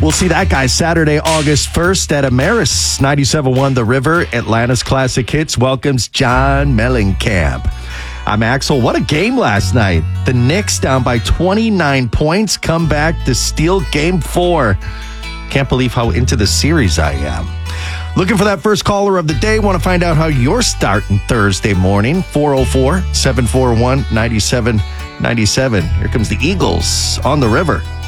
We'll see that guy Saturday, August 1st at Ameris. 97.1 The River, Atlanta's Classic Hits welcomes John Mellencamp. I'm Axel. What a game last night. The Knicks down by 29 points, come back to steal Game 4. Can't believe how into the series I am. Looking for that first caller of the day. Want to find out how you're starting Thursday morning. 404-741-9797. Here comes the Eagles on the River.